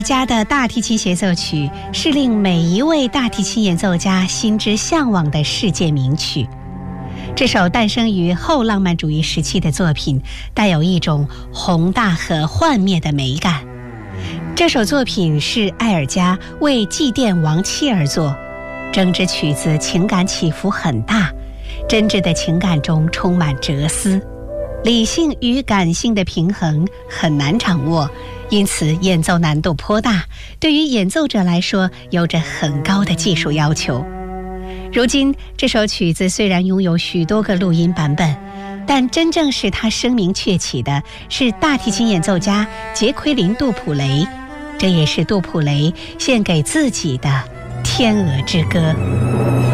家的大提琴协奏曲是令每一位大提琴演奏家心之向往的世界名曲。这首诞生于后浪漫主义时期的作品，带有一种宏大和幻灭的美感。这首作品是艾尔加为祭奠亡妻而作，整支曲子情感起伏很大，真挚的情感中充满哲思，理性与感性的平衡很难掌握，因此演奏难度颇大，对于演奏者来说有着很高的技术要求。如今这首曲子虽然拥有许多个录音版本，但真正使它声名鹊起的是大提琴演奏家杰奎琳·杜普雷，这也是杜普雷献给自己的《天鹅之歌》。